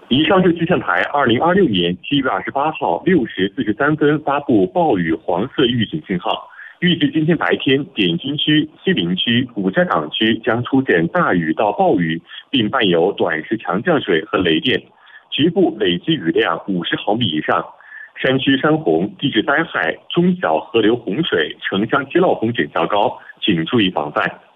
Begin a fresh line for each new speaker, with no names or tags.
以上是气象台2026年7月28号6时43分发布暴雨黄色预警信号，预计今天白天点金区、西陵区、五家港区将出现大雨到暴雨，并伴有短时强降水和雷电，局部累积雨量50毫米以上。山区山洪、地质灾害、中小河流洪水、城乡街涝风险较高，请注意防范。